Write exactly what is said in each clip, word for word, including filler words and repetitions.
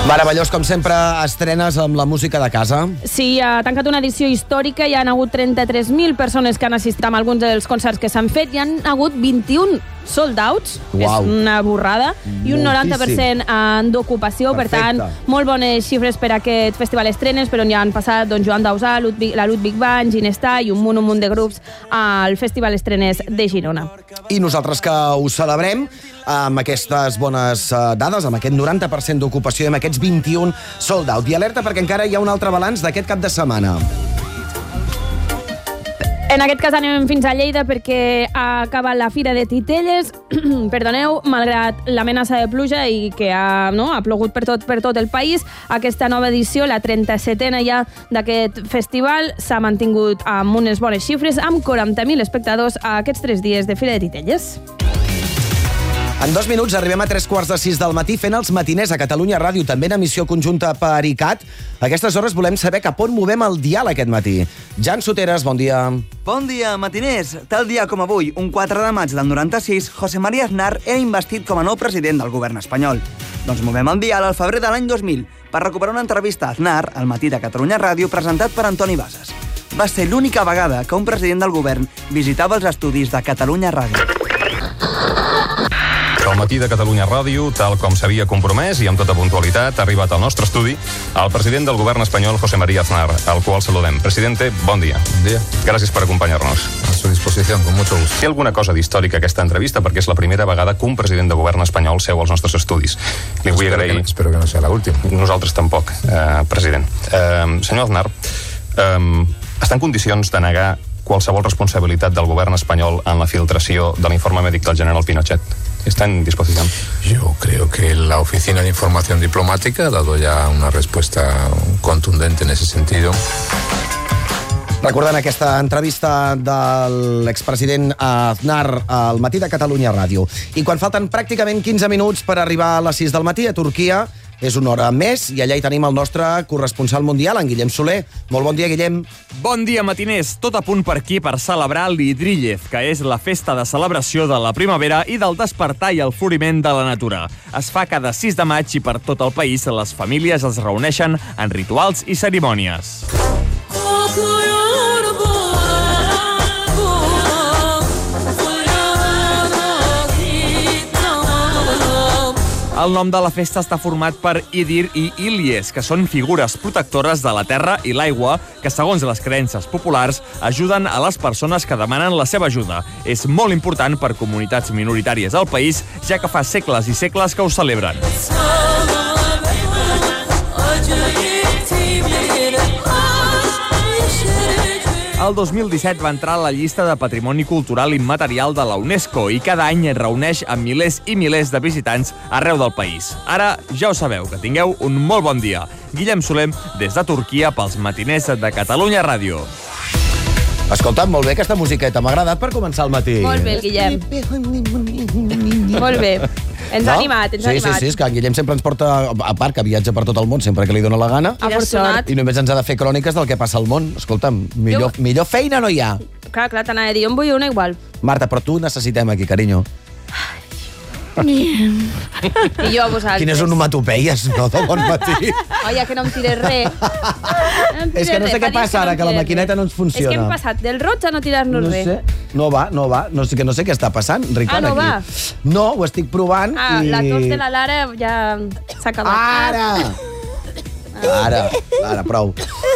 Meravellós, com sempre, estrenes amb la música de casa. Sí, ha tancat una edició històrica. Hi ha hagut trenta-tres mil persones que han assistit amb alguns dels concerts que s'han fet. Hi han hagut vint-i-un sold outs, Uau. és una borrada, i un Moltíssim. noranta per cent d'ocupació. Per tant, molt bones xifres per a aquest festival estrenes, però on hi han passat doncs, Joan Dausà, Ludwig, la Ludwig Band, Ginestar i un munt, un munt de grups al Festival Estrenes de Girona. I nosaltres que ho celebrem amb aquestes bones dades, amb aquest noranta per cent d'ocupació i amb aquests vint-i-un sold out. I alerta perquè encara hi ha un altre balanç d'aquest cap de setmana. En aquest cas anem fins a Lleida perquè ha acabat la Fira de Titelles, perdoneu, malgrat l'amenaça de pluja i que ha, no, ha plogut per tot, per tot el país. Aquesta nova edició, la trenta-setena ja d'aquest festival, s'ha mantingut amb unes bones xifres, amb quaranta mil espectadors a aquests tres dies de Fira de Titelles. En dos minuts arribem a tres quarts de sis del matí fent els matiners a Catalunya Ràdio, també en emissió conjunta per I C A T. A aquestes hores volem saber cap on movem el dial aquest matí. Jan Soteres, bon dia. Bon dia, matiners. Tal dia com avui, un quatre de maig del noranta-sis, José María Aznar era investit com a nou president del govern espanyol. Doncs movem el dial al febrer de l'any dos mil per recuperar una entrevista a Aznar al matí de Catalunya Ràdio presentat per Antoni Bassas. Va ser l'única vegada que un president del govern visitava els estudis de Catalunya Ràdio. Al matí de Catalunya Ràdio, tal com s'havia compromès i amb tota puntualitat, ha arribat al nostre estudi el president del govern espanyol, José María Aznar, al qual saludem. Presidente, bon dia. Bon dia. Gràcies per acompanyar-nos. A su disposición, con mucho gusto. Té alguna cosa d'històrica aquesta entrevista, perquè és la primera vegada que un president de govern espanyol seu als nostres estudis. Li vull espero agrair... Que, espero que no sea la última. Nosaltres tampoc, eh, president. Eh, senyor Aznar, eh, està en condicions de negar qualsevol responsabilitat del govern espanyol en la filtració de l'informe mèdic del general Pinochet? ¿Está en disposición? Yo creo que la Oficina de Información Diplomática ha dado ya una respuesta contundente en ese sentido. Recordant aquesta entrevista de l'expresident Aznar al matí de Catalunya Ràdio. I quan falten pràcticament quinze minuts per arribar a les sis del matí a Turquia, és una hora més, i allà hi tenim el nostre corresponsal mundial, en Guillem Soler. Molt bon dia, Guillem. Bon dia, matiners. Tot a punt per aquí per celebrar l'Idríllez, que és la festa de celebració de la primavera i del despertar i el floriment de la natura. Es fa cada sis de maig i per tot el país les famílies es reuneixen en rituals i cerimònies. El nom de la festa està format per Idir i Ilies, que són figures protectores de la terra i l'aigua que, segons les creences populars, ajuden a les persones que demanen la seva ajuda. És molt important per comunitats minoritàries al país, ja que fa segles i segles que ho celebren. El dos mil disset va entrar a la llista de Patrimoni Cultural Immaterial de la UNESCO i cada any es reuneix amb milers i milers de visitants arreu del país. Ara ja ho sabeu, que tingueu un molt bon dia. Guillem Soler, des de Turquia, pels matiners de Catalunya Ràdio. Escolta, molt bé aquesta musiqueta, m'ha agradat per començar el matí. Molt bé, Guillem. Molt bé. Ens ha animat, ens ha sí, animat. Sí, sí, és que en Guillem sempre ens porta, a part que viatja per tot el món, sempre que li dóna la gana. Afortunat. I només ens ha de fer cròniques del que passa al món. Escolta'm, millor, Jo- millor feina no hi ha. Clar, clar, t'anava a dir, jo en vull una igual. Marta, però tu necessitem aquí, carinyo. I jo a vosaltres. Quines onomatopeies, no, de bon matí. Oia, que no em tires res. No em tires És que no sé res, què fa dies passa no ara, em que la tires maquineta res. no ens funciona. És que hem passat del roig a no tirar-nos No res. sé, no va, no va. No sé, que no sé què està passant, Ricard, Ah, no aquí. va? No, ho estic provant Ah, i... la tos de la Lara ja s'ha acabat. Ara! Ara, ara, prou.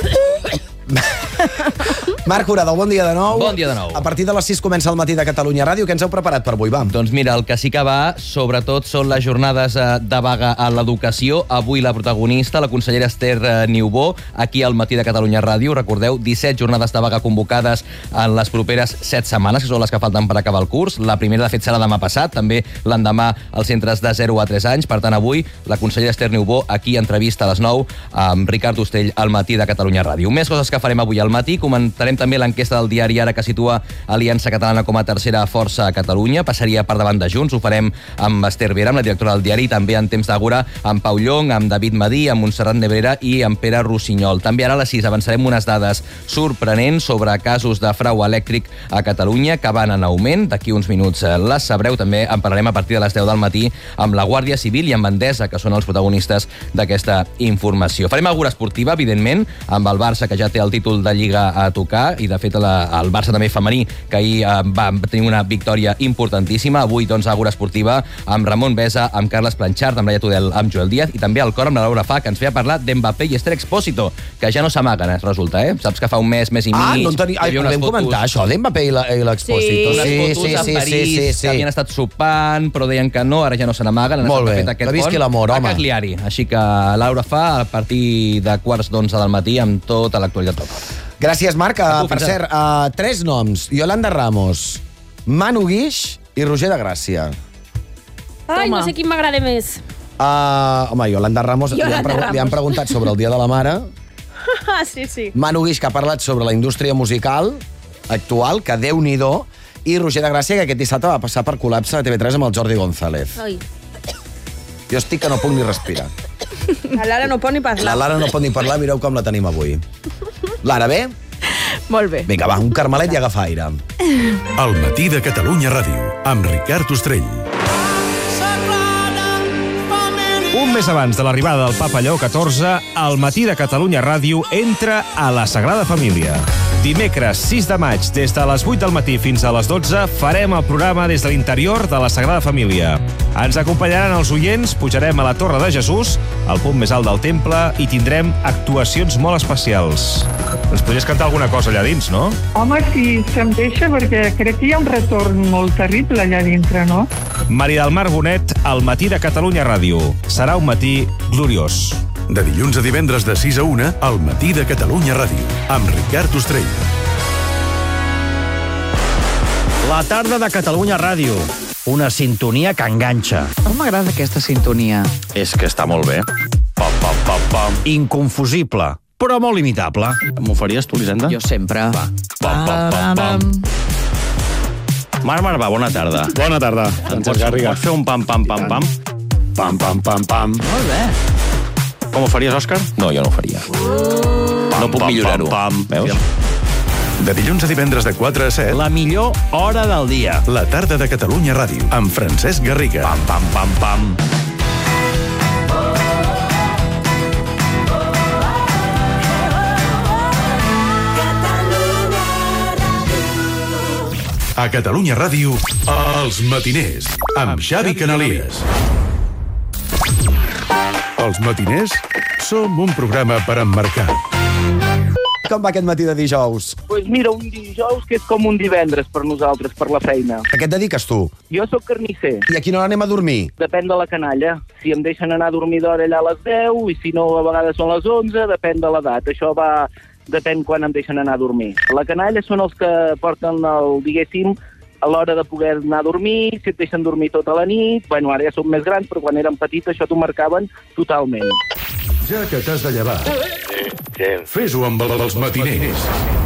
Marc Horadó, bon dia de nou. Bon dia de nou. A partir de les sis comença el matí de Catalunya Ràdio. Què ens heu preparat per avui, va? Doncs mira, el que sí que va, sobretot, són les jornades eh, de vaga a l'educació. Avui la protagonista, la consellera Esther eh, Niubó, aquí al matí de Catalunya Ràdio. Recordeu, disset jornades de vaga convocades en les properes set setmanes, que són les que falten per acabar el curs. La primera, de fet, serà demà passat, també l'endemà als centres de zero a tres anys. Per tant, avui, la consellera Esther Niubó, aquí, entrevista a les nou, amb Ricard Ostell, al matí de Catalunya Ràdio. Més coses que farem avui al matí. Comentarem Farem també l'enquesta del diari Ara, que situa Aliança Catalana com a tercera força a Catalunya. Passaria per davant de Junts. Ho farem amb Esther Vera, amb la directora del diari, i també en temps d'Àgora amb Pau Llong, amb David Madí, amb Montserrat Nebrera i amb Pere Rossinyol. També ara a les sis avançarem unes dades sorprenents sobre casos de frau elèctric a Catalunya que van en augment. D'aquí uns minuts les sabreu. També en parlarem a partir de les deu del matí amb la Guàrdia Civil i amb Endesa, que són els protagonistes d'aquesta informació. Farem Àgora esportiva, evidentment, amb el Barça, que ja té el títol de Lliga a tocar, i de fet la, el Barça també femení, que ahir eh, va tenir una victòria importantíssima. Avui, doncs, Àgora esportiva amb Ramon Besa, amb Carles Planchard, amb Laia Tudel, amb Joel Díaz, i també al cor amb la Laura Fa, que ens feia parlar d'Mbappé i Esther Expósito, que ja no s'amaguen, resulta, eh? Saps que fa un mes, mes i mig... Ah, no en tenia... Ai, podem comentar això, d'Mbappé i l'Expósito. Sí, unes fotos a París, que havien estat sopant, però deien que no, ara ja no se n'amaguen. Molt bé, que visqui l'amor, home. A Cagliari. Així que Laura Fa, a partir de quarts d'onze del matí, amb tota l'actualitat del cor. Gràcies, Marc. Uh, per cert, uh, tres noms. Yolanda Ramos, Manu Guix i Roger de Gràcia. Ai, no sé quin m'agrada més. Uh, home, Yolanda Ramos, Yolanda li, han Ramos. li han preguntat sobre el Dia de la Mare. Ah, sí, sí. Manu Guix, que ha parlat sobre la indústria musical actual, que Déu-n'hi-do, i Roger de Gràcia, que aquest dissabte va passar per col·lapse a T V tres amb el Jordi González. Ai. Jo estic que no puc ni respirar. La Lara no pot ni parlar. La Lara no pot ni parlar, mireu com la tenim avui. Lara, bé? Molt bé. Vinga, va, un carmelet i agafa aire. El matí de Catalunya Ràdio, amb Ricard Ostrell. Un mes abans de l'arribada del Papa Lleó catorze, el matí de Catalunya Ràdio entra a la Sagrada Família. Dimecres sis de maig, des de les vuit del matí fins a les dotze, farem el programa des de l'interior de la Sagrada Família. Ens acompanyaran els oients, pujarem a la Torre de Jesús, al punt més alt del temple, i tindrem actuacions molt especials. Ens podries cantar alguna cosa allà dins, no? Home, si se'm deixa, perquè crec que hi ha un retorn molt terrible allà dintre, no? Maria del Mar Bonet, al matí de Catalunya Ràdio. Serà un matí gloriós. De dilluns a divendres de sis a una, al matí de Catalunya Ràdio, amb Ricard Ostrell. La tarda de Catalunya Ràdio. Una sintonia que enganxa. Com m'agrada aquesta sintonia. És que està molt bé. Pam, pam, pam, pam. Inconfusible, però molt imitable. M'ho faries tu, Elisenda? Jo sempre. Va. Pam, pam, pam, pam. Marc Marvà, bona tarda. Bona tarda, Francesc Garriga. Pots fer un pam, pam, pam, pam? Pam, pam, pam, pam. Molt bé. Com ho faries, Òscar? No, jo no ho faria. No puc millorar-ho. Veus? De dilluns a divendres de quatre a set. La millor hora del dia. La tarda de Catalunya Ràdio, amb Francesc Garriga. Pam, pam, pam, pam. A Catalunya Ràdio, Els Matiners, amb Xavi Canalies. Els Matiners som un programa per emmarcar. Com va aquest matí de dijous? Doncs pues mira, un dijous que és com un divendres per nosaltres, per la feina. A què et dediques tu? Jo sóc carnisser. I a quina hora anem a dormir? Depèn de la canalla. Si em deixen anar a dormir d'hora allà a les deu, i si no, a vegades són les onze, depèn de l'edat. Això va... depèn quan em deixen anar a dormir. La canalla són els que porten el, diguéssim, a l'hora de poder anar a dormir, si et deixen dormir tota la nit. Bueno, ara ja som més grans, però quan érem petits això t'ho marcaven totalment. Ja que t'has de llevar, Sí, sí. fes-ho amb els Matiners.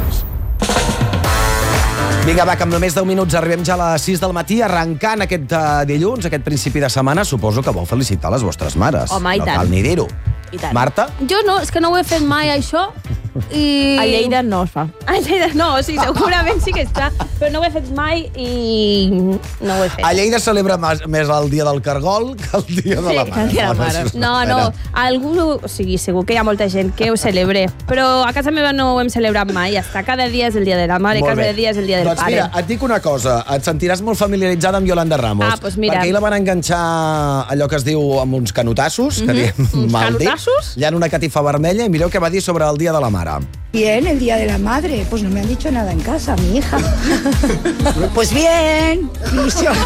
Vinga, va, que amb només deu minuts arribem ja a les sis del matí, arrencant aquest uh, dilluns, aquest principi de setmana. Suposo que vau felicitar les vostres mares. Home, i tant. No cal ni dir-ho. I tant. Marta? Jo no, és que no ho he fet mai, això. I... A Lleida no es fa. A Lleida no, sí, segurament sí que està, però no ho he fet mai i no ho he fet. A Lleida celebra més, més el dia del cargol que el dia de la mare. Sí, el dia de la mare. No, no, algú, o sigui, segur que hi ha molta gent que ho celebre, però a casa meva no ho hem celebrat mai, ja està. Cada dia és el dia de la mare, Molt cada bé. dia és el dia del doncs pare. Mira, et dic una cosa, et sentiràs molt familiaritzada amb Yolanda Ramos. Ah, doncs mira. Perquè ahir la van enganxar allò que es diu amb uns canotassos, que Mhm. diem Uns mal dit. canotassos? Hi ha una catifa vermella i mireu què va dir sobre el dia de la mare. Bien, el Día de la Madre. Pues no me han dicho nada en casa, mi hija. Pues bien, ilusión.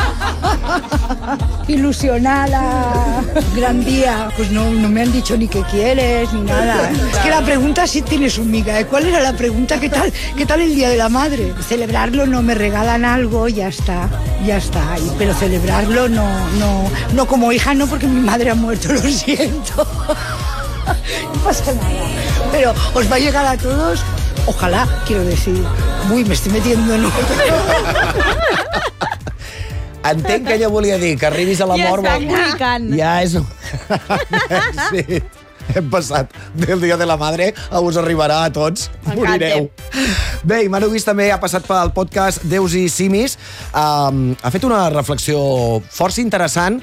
Ilusionada. Gran día. Pues no, no me han dicho ni qué quieres, ni nada. Es que la pregunta sí tiene su miga, ¿eh? ¿Cuál era la pregunta? ¿Qué tal, qué tal el Día de la Madre? Celebrarlo, no me regalan algo, ya está, ya está. Y- Pero celebrarlo no, no, no como hija, no, porque mi madre ha muerto, lo siento. No pasa nada. Pero os va a llegar a todos Ojalá, quiero decir. Uy, me estoy metiendo en otro. Entenc que ella volia dir que arribis a la Ja mort... està embolicat. Ja és... Sí, hem passat del Dia de la Madre a us arribarà a tots. Morireu. Bé, i Manu Guix també ha passat pel podcast Déus i Simis. Um, ha fet una reflexió força interessant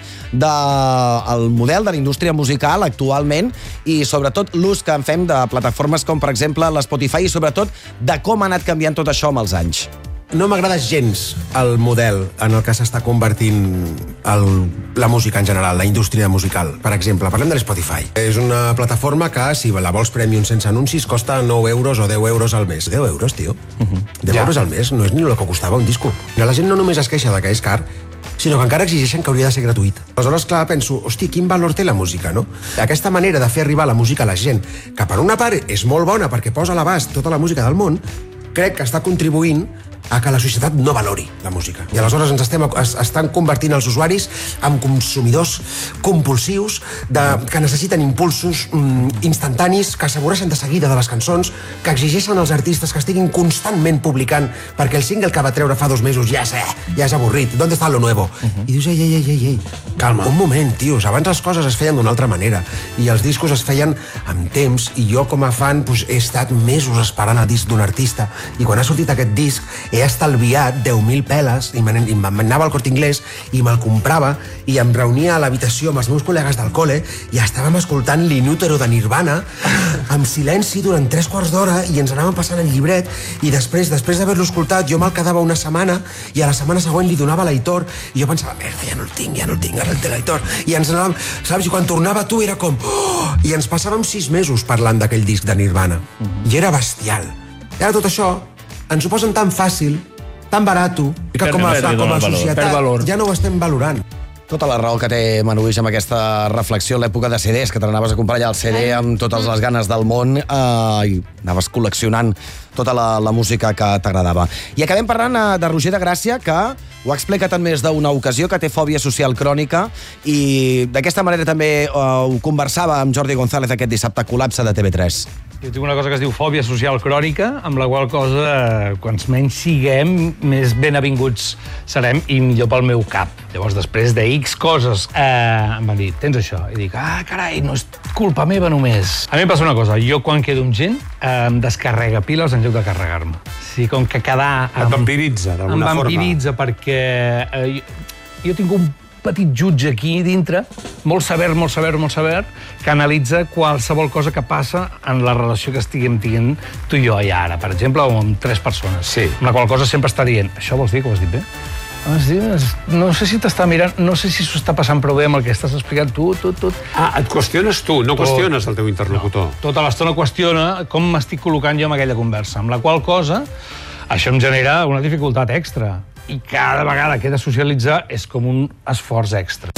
del model de la indústria musical actualment i sobretot l'ús que en fem de plataformes com, per exemple, l'Spotify i sobretot de com ha anat canviant tot això amb els anys. No m'agrada gens el model en el que s'està convertint el, la música en general, la indústria musical. Per exemple, parlem de l'Spotify. És una plataforma que, si la vols premium sense anuncis, costa nou euros o deu euros al mes. deu euros, tio. Uh-huh. deu ja. euros al mes no és ni el que costava un disco. La gent no només es queixa de que és car, sinó que encara exigeixen que hauria de ser gratuït. Aleshores, clar, penso, hosti, quin valor té la música, no? Aquesta manera de fer arribar la música a la gent, que per una part és molt bona perquè posa a l'abast tota la música del món, crec que està contribuint a que la societat no valori la música. I aleshores ens estem, es, estan convertint els usuaris en consumidors compulsius de, que necessiten impulsos mm, instantanis, que s'avorreixen de seguida de les cançons, que exigeixen als artistes que estiguin constantment publicant perquè el single que va treure fa dos mesos ja és, eh, ja és avorrit. ¿Dónde está lo nuevo? Uh-huh. I dius, ei, ei, ei, ei, ei, calma, un moment, tios, abans les coses es feien d'una altra manera i els discos es feien amb temps i jo com a fan pues, he estat mesos esperant el disc d'un artista i quan ha sortit aquest disc he estalviat deu mil peles i m'anava al Corte Inglés i me'l comprava i em reunia a l'habitació amb els meus col·legues del col·le i estàvem escoltant l'Inútero de Nirvana amb silenci durant tres quarts d'hora i ens anàvem passant el llibret i després després d'haver-lo escoltat jo me'l quedava una setmana i a la setmana següent li donava a l'Aitor i jo pensava, merda, ja no el tinc, ja no el tinc, ara el té l'Aitor i ens anàvem, saps? I quan tornava tu era com oh! I ens passàvem sis mesos parlant d'aquell disc de Nirvana i era bestial. I ara tot això ens ho posen tan fàcil, tan barato, que com a, com a societat ja no ho estem valorant. Tota la raó que té Manu Guix amb aquesta reflexió a l'època de C Ds, que te n'anaves a comprar allà el C D amb totes les ganes del món eh, i anaves col·leccionant tota la, la música que t'agradava. I acabem parlant eh, de Roger de Gràcia, que ho ha explicat en més d'una ocasió, que té fòbia social crònica i d'aquesta manera també eh, ho conversava amb Jordi González aquest dissabte a Col·lapse de T V tres. Jo tinc una cosa que es diu fòbia social crònica, amb la qual cosa, quants menys siguem, més ben avinguts serem i millor pel meu cap. Llavors, després de X coses, eh, em van dir, tens això? I dic, ah, carai, no és culpa meva només. A mi em passa una cosa, jo quan quedo amb gent, eh, em descarrega piles en lloc de carregar-me. O sigui, com que quedar... Et vampiritza, d'alguna forma. Em vampiritza perquè eh, jo, jo tinc un petit jutge aquí dintre, molt saber, molt saber, molt saber, que analitza qualsevol cosa que passa en la relació que estiguem tenint tu i jo i ara, per exemple, o amb tres persones. Sí. Amb la qual cosa sempre està dient, això vols dir que ho has dit bé? No sé si t'està mirant, no sé si s'ho està passant prou bé amb el que estàs explicant tu, tu, tu. Ah, et qüestiones tu, no qüestiones el teu interlocutor. No, tota l'estona qüestiona com m'estic col·locant jo en aquella conversa, amb la qual cosa això em genera una dificultat extra. I cada vegada que he de socialitzar és com un esforç extra.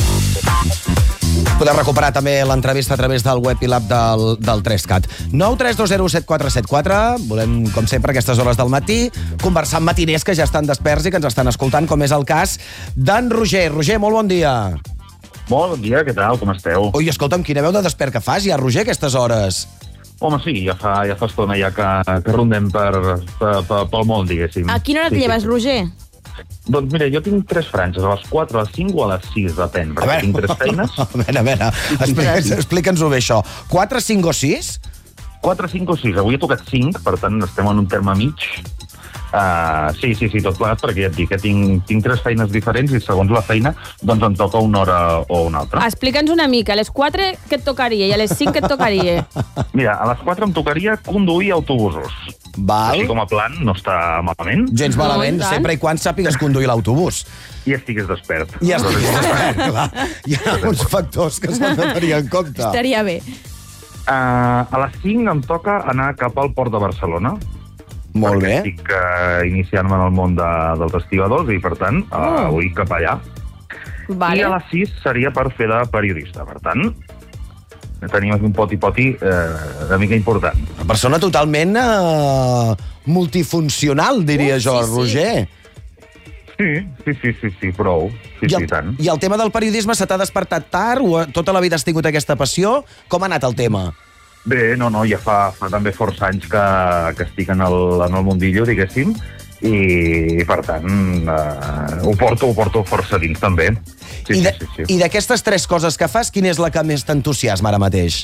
Podeu recuperar també l'entrevista a través del web i l'app del, del tres cat. nou tres dos zero set quatre set quatre. Volem, com sempre, a aquestes hores del matí, conversar amb matiners que ja estan desperts i que ens estan escoltant, com és el cas d'en Roger. Roger, molt bon dia. Molt bon dia, què tal, com esteu? Ui, escolta'm, quina veu de despert que fas ja, Roger, a aquestes hores. Home, sí, ja fa, ja fa estona ja que, que rondem per, per, per, pel món, diguéssim. A quina hora et sí, lleves, sí. Roger? Doncs mira, jo tinc tres franges, a les quatre, a les cinc o a les sis, depèn, perquè veure, tinc tres feines. A veure, a veure, explica'ns explica'ns-ho bé, això. quatre, cinc o sis? quatre, cinc o sis. Avui he tocat cinc, per tant, estem en un terme mig. Uh, sí, sí, sí, tot plegat, perquè ja et dic que tinc, tinc tres feines diferents i segons la feina, doncs em toca una hora o una altra. Explica'ns una mica, a les quatre què et tocaria i a les cinc què et tocaria? Mira, a les quatre em tocaria conduir autobusos. Val. Així com a plan, no està malament. Gens malament, no, sempre i quan sàpigues conduir l'autobús. I estigues despert. I estigues despert, clar. Hi ha uns factors que s'han de tenir en compte. Estaria bé. Uh, a les cinc em toca anar cap al port de Barcelona. Molt bé. Estic uh, iniciant-me en el món de, dels estibadors i, per tant, uh, oh. vull cap allà. Vale. I a les sis seria per fer de periodista. Per tant, tenim aquí un poti-poti eh, una mica important. Una persona totalment eh, multifuncional, diria uh, jo, sí, Roger. Sí, sí, sí, sí, sí, prou. Sí, I, el, sí, tant. I el tema del periodisme se t'ha despertat tard o tota la vida has tingut aquesta passió? Com ha anat el tema? Bé, no, no, ja fa, fa també força anys que, que estic en el, en el mundillo, diguéssim, i per tant eh, ho, porto, ho porto força dins també. Sí, I, de, sí, sí, sí. I d'aquestes tres coses que fas, quina és la que més t'entusiasma ara mateix?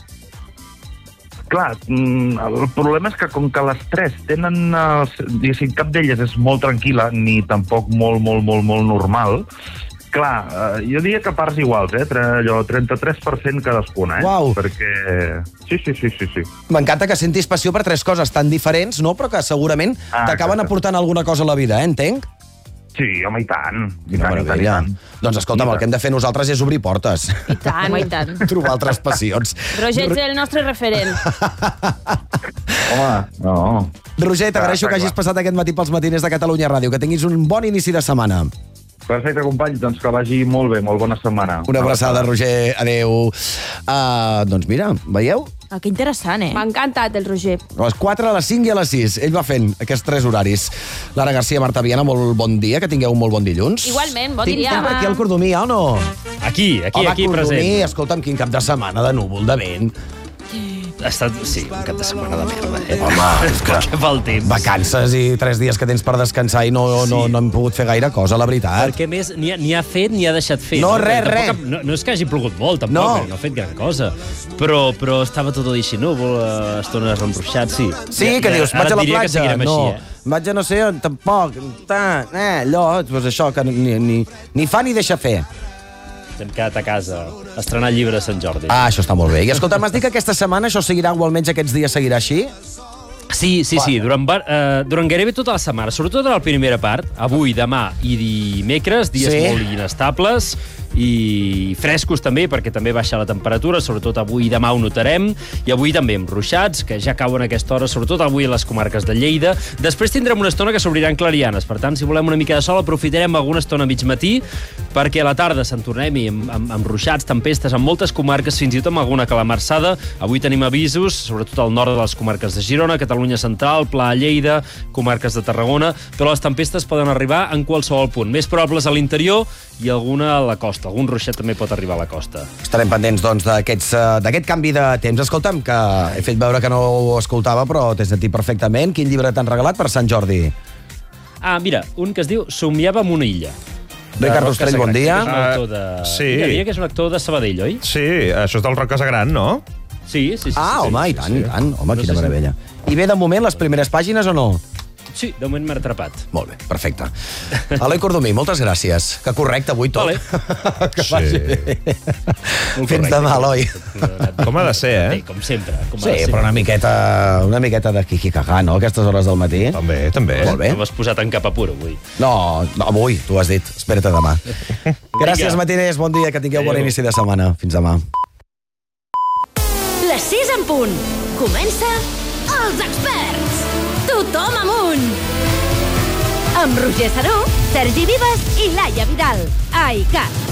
Clar, el problema és que com que les tres tenen, diguéssim, cap d'elles és molt tranquil·la, ni tampoc molt, molt, molt, molt normal, clar, jo diria que parts iguals, eh? Allò, trenta-tres per cent cadascuna, eh? Uau. Perquè... Sí, sí, sí, sí, sí. M'encanta que sentis passió per tres coses tan diferents, no? Però que segurament Ah, t'acaben exacte. aportant alguna cosa a la vida, eh? Entenc? Sí, home, i tant. I Quina tant, i tant, i meravella. tant. Doncs escolta'm, el que hem de fer nosaltres és obrir portes. I tant, i tant. Trobar altres passions. Roger, ets el nostre referent. Home, no. Roger, t'agraeixo Clar, que hagis clar. passat aquest matí pels matiners de Catalunya Ràdio. Que tinguis un bon inici de setmana. Perfecte, companys, doncs que vagi molt bé, molt bona setmana. Una abraçada, Roger. Adéu. Uh, doncs mira, veieu? Ah, que interessant, eh? M'ha encantat el Roger. A les quatre, a les cinc i a les sis. Ell va fent aquests tres horaris. Lara Garcia, Marta Viana, molt bon dia, que tingueu un molt bon dilluns. Igualment, bon Tinc, dia. tinc per aquí el Cordomí, o no? Aquí, aquí, Home, aquí Cordomí, present. escolta'm, quin cap de setmana de núvol, de vent. Ha estat, sí, un cap de setmana de merda, eh? Home, és que... Què fa el temps? Vacances i tres dies que tens per descansar i no, no, no hem pogut fer gaire cosa, la veritat. Perquè més ni ha, ni ha fet ni ha deixat fer. No, res, Perquè tampoc res. ha- No, no és que hagi plogut molt, tampoc, No. no, no ha fet gran cosa. Però, però estava tot el així núvol, eh, estones enruixat, sí. Sí, Ja- que ja- dius, ara vaig a la et diria que platja. seguirem No, així, eh? vaig a no sé on, tampoc. Ta, eh, allò, doncs això, que ni, ni, ni fa ni deixa fer. Hem quedat a casa a estrenar el llibre de Sant Jordi. Ah, això està molt bé. I escolta, m'has dit que aquesta setmana això seguirà, o almenys aquests dies seguirà així? Sí, sí, sí, durant, va- eh, durant gairebé tota la setmana, sobretot en la primera part, avui, demà i dimecres, dies Sí. molt inestables i frescos també, perquè també baixa la temperatura, sobretot avui i demà ho notarem, i avui també amb ruixats, que ja cauen a aquesta hora, sobretot avui a les comarques de Lleida. Després tindrem una estona que s'obriran clarianes, per tant, si volem una mica de sol, aprofitarem alguna estona a mig matí, perquè a la tarda se'n tornem-hi amb, amb, amb ruixats, tempestes, en moltes comarques, fins i tot amb alguna calamarsada. Avui tenim avisos, sobretot al nord de les comarques de Girona, Catalunya Central, Pla, Lleida, comarques de Tarragona, però les tempestes poden arribar en qualsevol punt. Més probables a l'interior i alguna a la costa. Algun ruixat també pot arribar a la costa. Estarem pendents, doncs, d'aquests, eh, d'aquest canvi de temps. Escolta'm, que he fet veure que no ho escoltava, però t'he sentit perfectament. Quin llibre t'han regalat per Sant Jordi? Ah, mira, un que es diu Somiava en una illa. Ricard De Roca Ostrell, bon Sagrat, dia. que és un autor de... Uh, sí. Mira, diria que és un actor de Sabadell, oi? Sí, això és del Roca Sagrat, no? Sí, sí, sí. Ah, sí, home, sí, i tant, sí. i tant. Home, No quina sé si- meravella. I bé, de moment, les primeres pàgines o no? Sí, de moment m'ha atrapat. Molt bé, perfecte. Eloi Cordomí, moltes gràcies. Que correcte avui tot. Vale. Que Sí. vagi bé. Molt Fins correcte. demà, Eloi. Com ha de ser, eh? Bé, com sempre. Com Sí, ha de ser. però una miqueta, una miqueta de quiquicagà, no?, a aquestes hores del matí. També, també. Molt bé. No m'has posat en cap apur avui. No, no, avui, tu has dit. Espera't a demà. Gràcies, matiners. Bon dia, que tingueu bon Adéu. inici de setmana. Fins demà. Les sis en punt. Comença Els Experts. Tothom amunt. Amb Roger Saró, Sergi Vives i Laia Vidal. A ICAT.